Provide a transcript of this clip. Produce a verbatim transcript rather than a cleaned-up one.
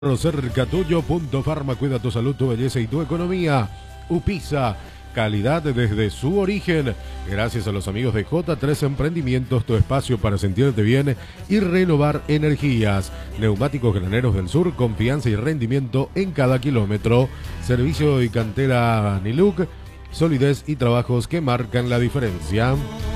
Cerca tuyo, Punto Farma, cuida tu salud, tu belleza y tu economía. Upisa, calidad desde su origen. Gracias a los amigos de J tres Emprendimientos, tu espacio para sentirte bien y renovar energías. Neumáticos Graneros del Sur, confianza y rendimiento en cada kilómetro. Servicio y cantera Niluc, solidez y trabajos que marcan la diferencia.